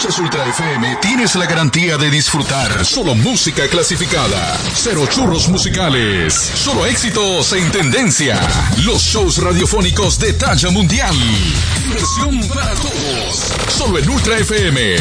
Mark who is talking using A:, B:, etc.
A: escuchas Ultra FM, tienes la garantía de disfrutar solo música clasificada. Cero churros musicales. Solo éxitos en tendencia. Los shows radiofónicos de talla mundial. Diversión para todos. Solo en Ultra FM.